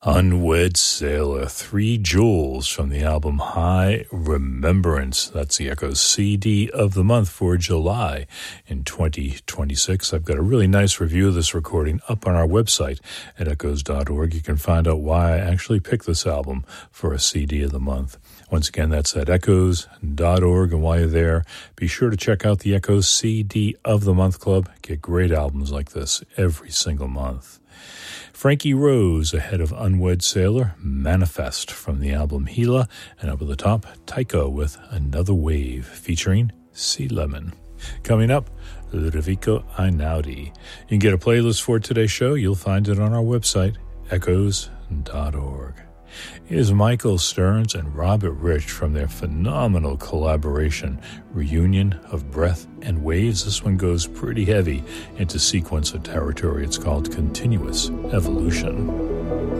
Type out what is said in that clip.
Unwed Sailor, 3 Jewels from the album High Remembrance. That's the Echoes CD of the month for July in 2026. I've got a really nice review of this recording up on our website at echoes.org. You can find out why I actually picked this album for a CD of the month. Once again, that's at echoes.org. And while you're there, be sure to check out the Echoes CD of the Month Club. Get great albums like this every single month. Frankie Rose ahead of Unwed Sailor, Manifest from the album Gila, and up at the top, Tycho with Another Wave featuring Sea Lemon. Coming up, Ludovico Einaudi. You can get a playlist for today's show. You'll find it on our website, echoes.org. Here's Michael Stearns and Robert Rich from their phenomenal collaboration, Reunion of Breath and Waves. This one goes pretty heavy into sequence of territory. It's called Continuous Evolution.